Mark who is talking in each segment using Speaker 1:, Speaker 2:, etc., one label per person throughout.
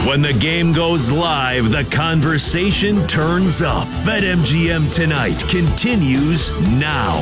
Speaker 1: When the game goes live, the conversation turns up. BetMGM Tonight continues now.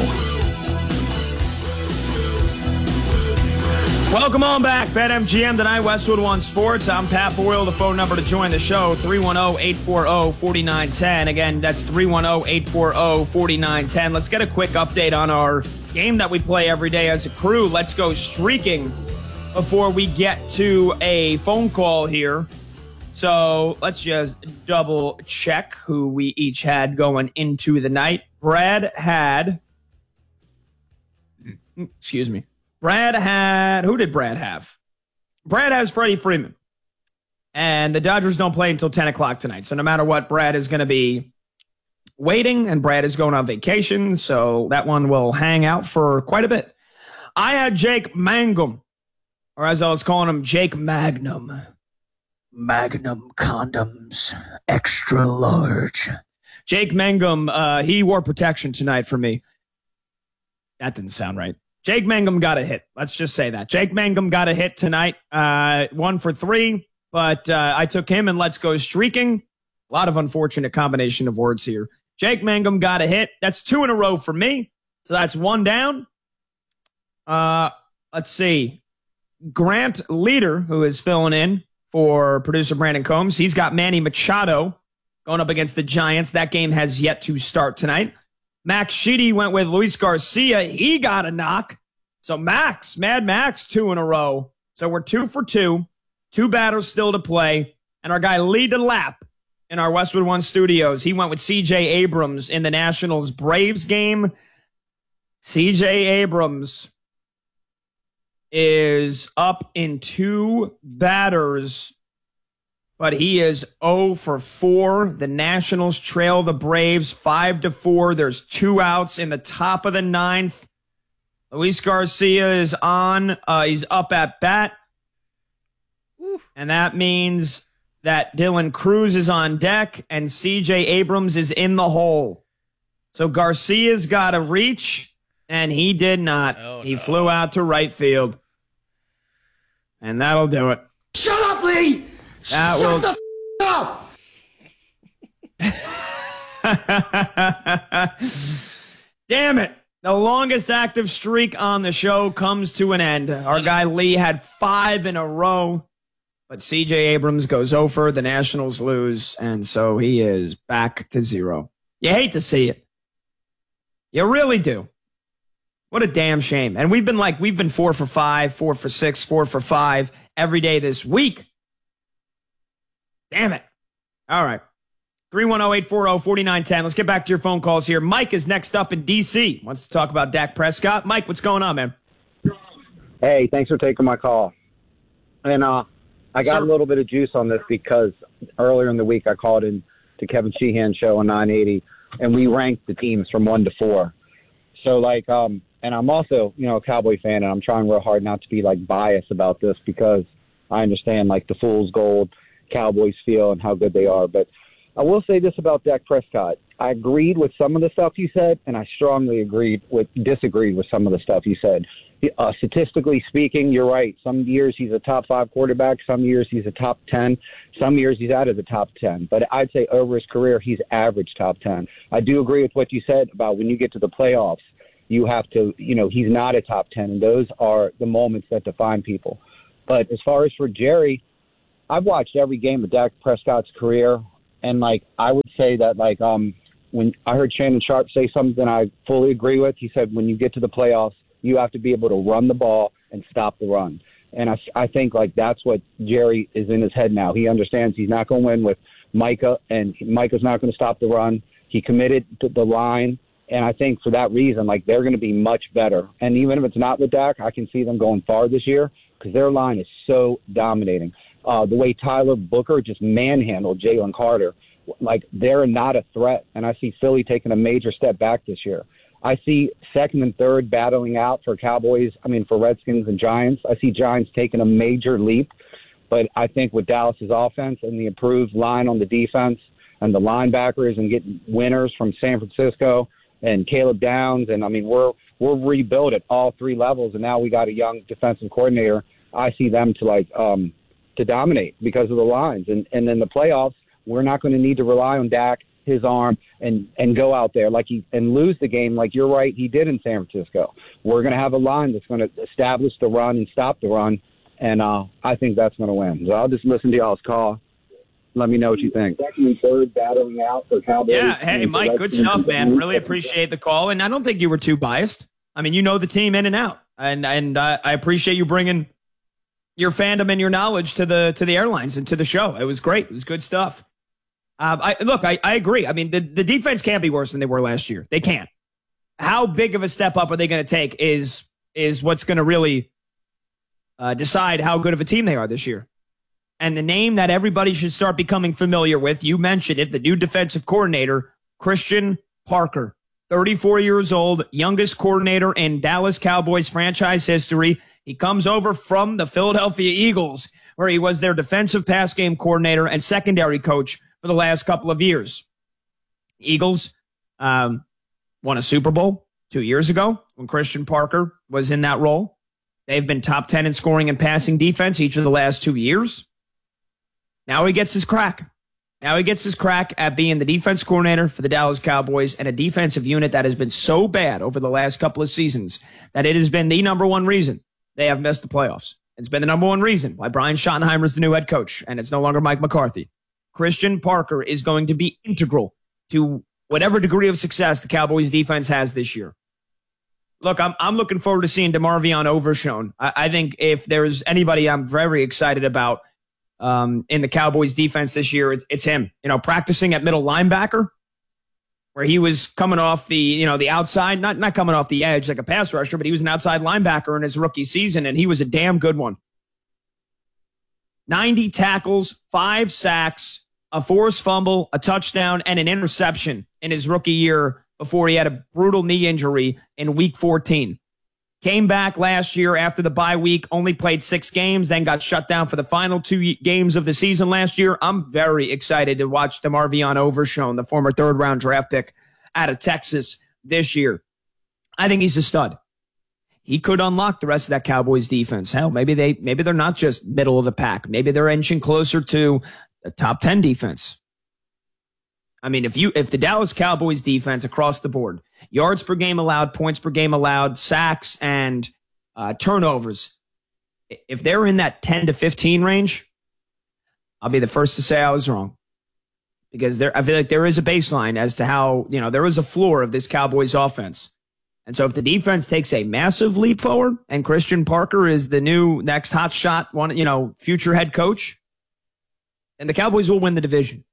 Speaker 2: Welcome on back. BetMGM Tonight, Westwood One Sports. I'm Pat Boyle. The phone number to join the show, 310-840-4910. Again, that's 310-840-4910. Let's get a quick update on our game that we play every day as a crew. Let's go streaking before we get to a phone call here. So let's just double check who we each had going into the night. Brad had, who did Brad have? Brad has Freddie Freeman. And the Dodgers don't play until 10 o'clock tonight. So no matter what, Brad is going to be waiting, and Brad is going on vacation. So that one will hang out for quite a bit. I had Jake Mangum, or as I was calling him, Jake Magnum. Magnum condoms, extra large. Jake Mangum, he wore protection tonight for me. That didn't sound right. Jake Mangum got a hit. Let's just say that. Jake Mangum got a hit tonight. 1 for 3, but I took him and let's go streaking. A lot of unfortunate combination of words here. Jake Mangum got a hit. That's 2 in a row for me. So that's 1 down. Let's see. Grant Leader, who is filling in for producer Brandon Combs. He's got Manny Machado going up against the Giants. That game has yet to start tonight. Max Sheedy went with Luis Garcia. He got a knock. So Mad Max, 2 in a row. So we're 2 for 2. 2 batters still to play. And our guy Lee DeLapp in our Westwood One studios, he went with C.J. Abrams in the Nationals-Braves game. C.J. Abrams is up in 2 batters, but he is 0 for 4. The Nationals trail the Braves 5-4. There's 2 outs in the top of the 9th. Luis Garcia is on. He's up at bat. And that means that Dylan Cruz is on deck and C.J. Abrams is in the hole. So Garcia's got to reach, and he did not. He flew out to right field. And that'll do it.
Speaker 3: Shut up, Lee! Shut the
Speaker 2: up! Damn it. The longest active streak on the show comes to an end. Our guy Lee had 5 in a row, but C.J. Abrams goes over. The Nationals lose, and so he is back to 0. You hate to see it. You really do. What a damn shame. And we've been 4 for 5, 4 for 6, 4 for 5 every day this week. Damn it. All right. 310-840-4910. Let's get back to your phone calls here. Mike is next up in D.C. Wants to talk about Dak Prescott. Mike, what's going on, man?
Speaker 4: Hey, thanks for taking my call. And I got a little bit of juice on this because earlier in the week I called in to Kevin Sheehan show on 980, and we ranked the teams from 1 to 4. So, and I'm also, a Cowboy fan, and I'm trying real hard not to be, biased about this because I understand, the fool's gold Cowboys feel and how good they are. But I will say this about Dak Prescott. I agreed with some of the stuff you said, and I strongly disagreed with some of the stuff you said. Statistically speaking, you're right. Some years he's a top 5 quarterback. Some years he's a top 10. Some years he's out of the top 10. But I'd say over his career, he's average top 10. I do agree with what you said about when you get to the playoffs, you have to, he's not a top 10. And those are the moments that define people. But as far as for Jerry, I've watched every game of Dak Prescott's career. And, I would say that, when I heard Shannon Sharp say something I fully agree with, he said when you get to the playoffs, you have to be able to run the ball and stop the run. And I think, that's what Jerry is in his head now. He understands he's not going to win with Micah, and Micah's not going to stop the run. He committed to the line, and I think for that reason, they're going to be much better. And even if it's not with Dak, I can see them going far this year because their line is so dominating. The way Tyler Booker just manhandled Jalen Carter, they're not a threat. And I see Philly taking a major step back this year. I see second and third battling out for for Redskins and Giants. I see Giants taking a major leap. But I think with Dallas's offense and the improved line on the defense and the linebackers and getting winners from San Francisco and Caleb Downs, and we're rebuilt at all 3 levels, and now we got a young defensive coordinator. I see them to to dominate because of the lines. And in the playoffs, we're not going to need to rely on Dak, his arm, and go out there and lose the game like you're right he did in San Francisco. We're going to have a line that's going to establish the run and stop the run, and I think that's going to win. So I'll just listen to y'all's call. Let me know what you think. Second and third battling out for Cowboys.
Speaker 2: Yeah, hey, Mike, good stuff, man. Really appreciate the call, and I don't think you were too biased. I mean, you know the team in and out, and I appreciate you bringing your fandom and your knowledge to the airlines and to the show. It was great. It was good stuff. I agree. I mean, the defense can't be worse than they were last year. They can't. How big of a step up are they going to take is what's going to really decide how good of a team they are this year. And the name that everybody should start becoming familiar with, you mentioned it, the new defensive coordinator, Christian Parker, 34 years old, youngest coordinator in Dallas Cowboys franchise history. He comes over from the Philadelphia Eagles, where he was their defensive pass game coordinator and secondary coach for the last couple of years. Eagles won a Super Bowl 2 years ago when Christian Parker was in that role. They've been top 10 in scoring and passing defense each of the last 2 years. Now he gets his crack. Now he gets his crack at being the defense coordinator for the Dallas Cowboys and a defensive unit that has been so bad over the last couple of seasons that it has been the number one reason they have missed the playoffs. It's been the number one reason why Brian Schottenheimer is the new head coach, and it's no longer Mike McCarthy. Christian Parker is going to be integral to whatever degree of success the Cowboys defense has this year. Look, I'm looking forward to seeing DeMarvion Overshown. I think if there's anybody I'm very excited about in the Cowboys defense this year, it's him. You know, practicing at middle linebacker, where he was coming off the outside, not coming off the edge like a pass rusher, but he was an outside linebacker in his rookie season, and he was a damn good one. 90 tackles, 5 sacks, a forced fumble, a touchdown, and an interception in his rookie year before he had a brutal knee injury in Week 14. Came back last year after the bye week, only played 6 games, then got shut down for the final 2 games of the season last year. I'm very excited to watch DeMarvion Overshown, the former third-round draft pick out of Texas this year. I think he's a stud. He could unlock the rest of that Cowboys defense. Hell, maybe they're not just middle of the pack. Maybe they're inching closer to a top 10 defense. I mean, if the Dallas Cowboys defense across the board, yards per game allowed, points per game allowed, sacks, and turnovers, if they're in that 10 to 15 range, I'll be the first to say I was wrong. Because I feel like there is a baseline as to how, there is a floor of this Cowboys offense. And so if the defense takes a massive leap forward and Christian Parker is the new next hot shot, future head coach, then the Cowboys will win the division.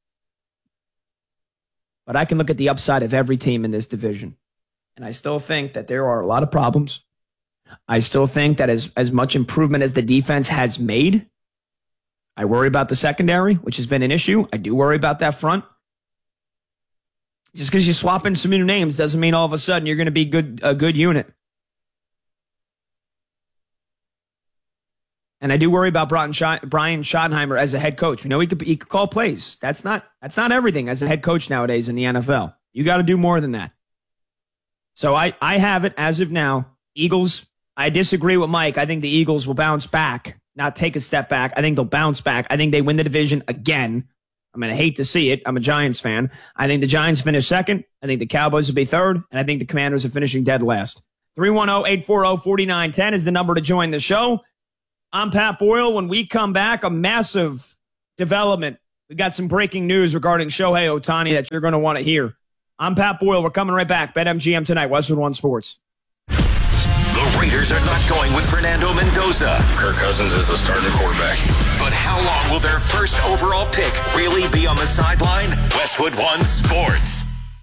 Speaker 2: But I can look at the upside of every team in this division. And I still think that there are a lot of problems. I still think that as much improvement as the defense has made, I worry about the secondary, which has been an issue. I do worry about that front. Just because you swap in some new names doesn't mean all of a sudden you're going to be a good unit. And I do worry about Brian Schottenheimer as a head coach. We know he could call plays. That's not everything as a head coach nowadays in the NFL. You got to do more than that. So I have it as of now. Eagles, I disagree with Mike. I think the Eagles will bounce back, not take a step back. I think they'll bounce back. I think they win the division again. I'm going to hate to see it. I'm a Giants fan. I think the Giants finish second. I think the Cowboys will be third. And I think the Commanders are finishing dead last. 310-840-4910 is the number to join the show. I'm Pat Boyle. When we come back, a massive development. We got some breaking news regarding Shohei Ohtani that you're going to want to hear. I'm Pat Boyle. We're coming right back. BetMGM tonight, Westwood One Sports.
Speaker 1: The Raiders are not going with Fernando Mendoza.
Speaker 5: Kirk Cousins is the starting quarterback.
Speaker 1: But how long will their first overall pick really be on the sideline? Westwood One Sports.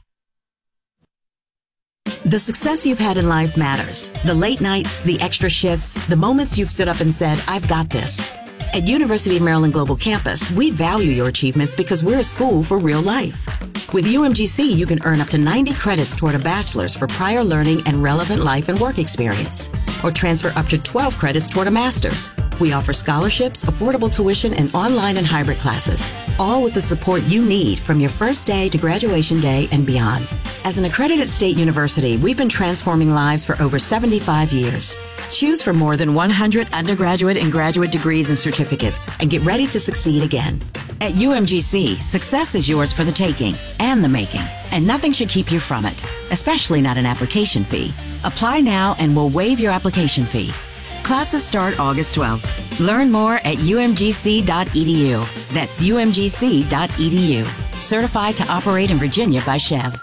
Speaker 6: The success you've had in life matters. The late nights, the extra shifts, the moments you've stood up and said, I've got this. At University of Maryland Global Campus, we value your achievements because we're a school for real life. With UMGC, you can earn up to 90 credits toward a bachelor's for prior learning and relevant life and work experience, or transfer up to 12 credits toward a master's. We offer scholarships, affordable tuition, and online and hybrid classes, all with the support you need from your first day to graduation day and beyond. As an accredited state university, we've been transforming lives for over 75 years. Choose from more than 100 undergraduate and graduate degrees and certificates and get ready to succeed again. At UMGC, success is yours for the taking and the making, and nothing should keep you from it, especially not an application fee. Apply now and we'll waive your application fee. Classes start August 12th. Learn more at umgc.edu. That's umgc.edu. Certified to operate in Virginia by Chev.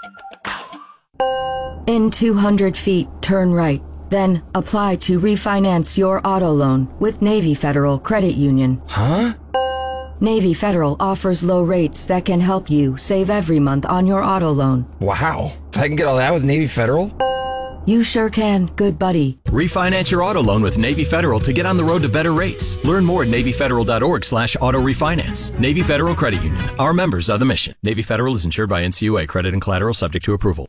Speaker 7: In 200 feet, turn right. Then apply to refinance your auto loan with Navy Federal Credit Union.
Speaker 8: Huh?
Speaker 7: Navy Federal offers low rates that can help you save every month on your auto loan.
Speaker 8: Wow. I can get all that with Navy Federal?
Speaker 7: You sure can, good buddy.
Speaker 9: Refinance your auto loan with Navy Federal to get on the road to better rates. Learn more at NavyFederal.org/auto refinance. Navy Federal Credit Union. Our members are the mission. Navy Federal is insured by NCUA. Credit and collateral subject to approval.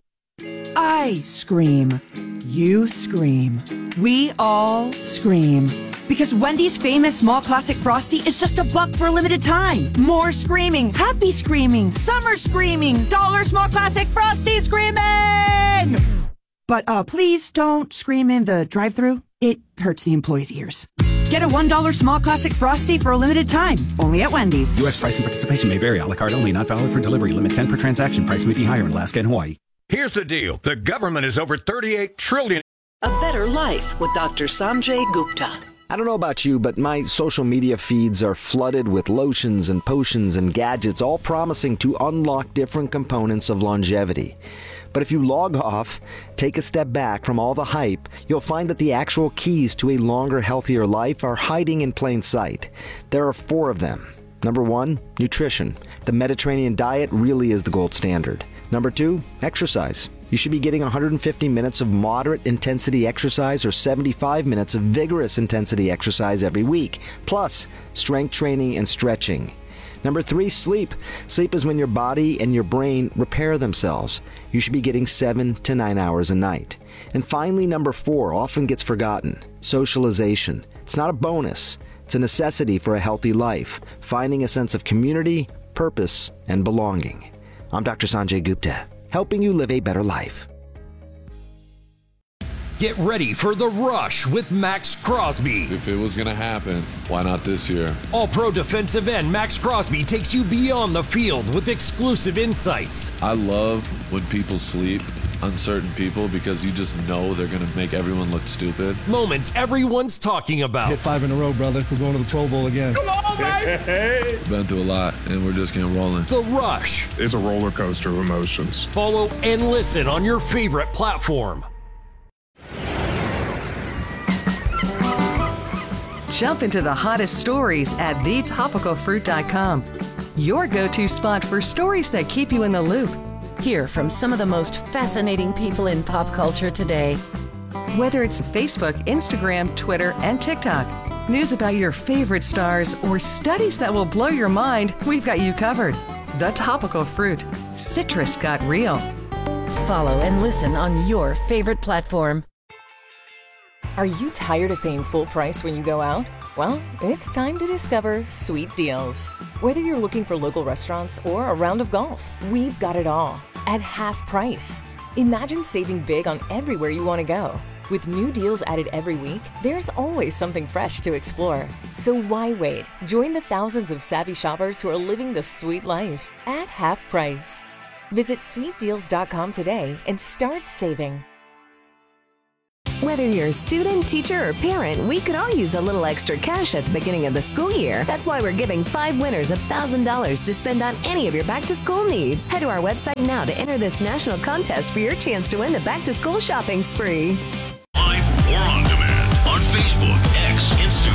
Speaker 10: I scream. You scream. We all scream. Because Wendy's famous small classic Frosty is just $1 for a limited time. More screaming, happy screaming, summer screaming, dollar small classic Frosty screaming! But please don't scream in the drive-thru. It hurts the employees' ears. Get a $1 small classic Frosty for a limited time. Only at Wendy's.
Speaker 11: U.S. price and participation may vary. A la carte only. Not valid for delivery. Limit 10 per transaction. Price may be higher in Alaska and Hawaii.
Speaker 12: Here's the deal. The government is over $38 trillion.
Speaker 13: A Better Life with Dr. Sanjay Gupta.
Speaker 14: I don't know about you, but my social media feeds are flooded with lotions and potions and gadgets, all promising to unlock different components of longevity. But if you log off, take a step back from all the hype, you'll find that the actual keys to a longer, healthier life are hiding in plain sight. There are 4 of them. Number 1, nutrition. The Mediterranean diet really is the gold standard. Number 2, exercise. You should be getting 150 minutes of moderate intensity exercise or 75 minutes of vigorous intensity exercise every week, plus strength training and stretching. Number 3, sleep. Sleep is when your body and your brain repair themselves. You should be getting 7 to 9 hours a night. And finally, number 4 often gets forgotten. Socialization. It's not a bonus. It's a necessity for a healthy life, finding a sense of community, purpose, and belonging. I'm Dr. Sanjay Gupta, helping you live a better life.
Speaker 15: Get ready for The Rush with Max Crosby.
Speaker 16: If it was going to happen, why not this year?
Speaker 15: All-pro defensive end Max Crosby takes you beyond the field with exclusive insights.
Speaker 16: I love when people sleep, uncertain people, because you just know they're going to make everyone look stupid.
Speaker 15: Moments everyone's talking about.
Speaker 17: Hit 5 in a row, brother. We're going to the Pro Bowl again.
Speaker 16: Come on, baby! Been through a lot, and we're just getting rolling.
Speaker 15: The Rush.
Speaker 18: It's a roller coaster of emotions.
Speaker 15: Follow and listen on your favorite platform.
Speaker 19: Jump into the hottest stories at thetopicalfruit.com. Your go-to spot for stories that keep you in the loop.
Speaker 20: Hear from some of the most fascinating people in pop culture today.
Speaker 19: Whether it's Facebook, Instagram, Twitter, and TikTok, news about your favorite stars, or studies that will blow your mind, we've got you covered. The Topical Fruit. Citrus got real.
Speaker 20: Follow and listen on your favorite platform.
Speaker 21: Are you tired of paying full price when you go out? Well, it's time to discover Sweet Deals. Whether you're looking for local restaurants or a round of golf, we've got it all at half price. Imagine saving big on everywhere you want to go. With new deals added every week, there's always something fresh to explore. So why wait? Join the thousands of savvy shoppers who are living the sweet life at half price. Visit sweetdeals.com today and start saving.
Speaker 22: Whether you're a student, teacher, or parent, we could all use a little extra cash at the beginning of the school year. That's why we're giving 5 winners $1,000 to spend on any of your back-to-school needs. Head to our website now to enter this national contest for your chance to win the back-to-school shopping spree.
Speaker 1: Live or on demand on Facebook, X, Instagram,